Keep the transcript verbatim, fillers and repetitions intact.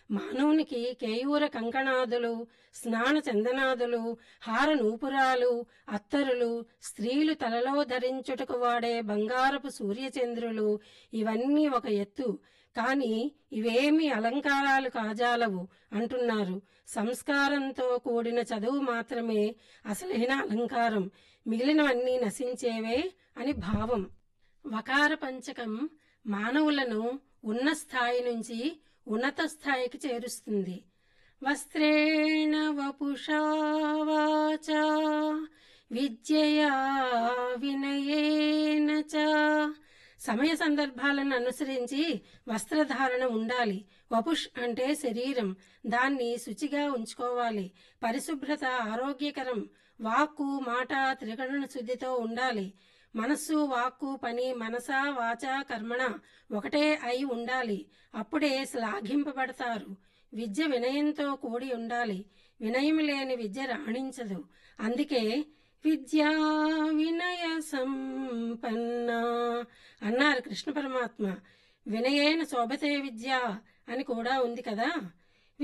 మానవునికి కేయూర కంకణాదులు, స్నాన చందనాదులు, హార నూపురాలు, అత్తరులు, స్త్రీలు తలలో ధరించుటకు వాడే బంగారపు సూర్యచంద్రులు ఇవన్నీ ఒక ఎత్తు, కాని ఇవేమీ అలంకారాలు కాజాలవు అంటున్నారు. సంస్కారంతో కూడిన చదువు మాత్రమే అసలైన అలంకారం, మిగిలినవన్నీ నశించేవే అని భావం. వకార పంచకం మానవులను ఉన్న స్థాయి నుంచి ఉన్నత స్థాయికి చేరుస్తుంది. వస్త్రేణ వపుషా వాచా విద్యయా వినయేన చ. సమయ సందర్భాలను అనుసరించి వస్త్రధారణ ఉండాలి. వపుష్ అంటే శరీరం, దాన్ని శుచిగా ఉంచుకోవాలి. పరిశుభ్రత ఆరోగ్యకరం. వాక్కు మాట త్రికరణ శుద్ధితో ఉండాలి. మనస్సు వాక్కు పని మనస వాచ కర్మణ ఒకటే అయి ఉండాలి. అప్పుడే శ్లాఘింపబడతారు. విద్య వినయంతో కూడి ఉండాలి. వినయం లేని విద్య రాణించదు. అందుకే విద్యా వినయ సంపన్న అన్నారు కృష్ణ పరమాత్మ. వినయేన శోభతే విద్య అని కూడా ఉంది కదా.